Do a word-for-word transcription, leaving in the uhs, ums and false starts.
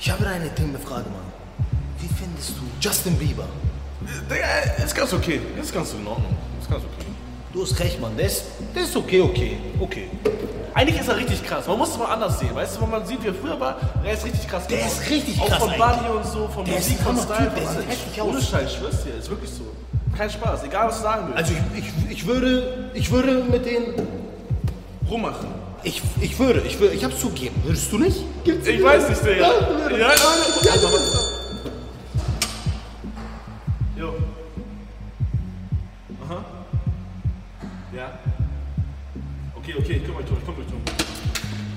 Ich habe eine intimme Frage, Mann. Wie findest du Justin Bieber? Der ist ganz okay. Das ist ganz in Ordnung. Das ist ganz okay. Du hast recht, Mann. Der ist, der ist okay, okay, okay. Eigentlich ist er richtig krass. Man muss es mal anders sehen. Weißt du, wenn man sieht, wie er früher war, der ist richtig krass. Der geworden. ist richtig auch krass. Auch von Body und so, von der Musik, ist von ein Style. Typ, der von sieht alles. heftig aus. Ohne Scheiß, ich schwör's dir. Ist wirklich so. Kein Spaß. Egal, was du sagen willst. Also ich, ich, ich würde, ich würde mit denen rummachen. Ich, ich würde, ich würde, ich hab's zugegeben. Würdest du nicht? Gibt's ich weiß nicht, Digga. Ja, ja,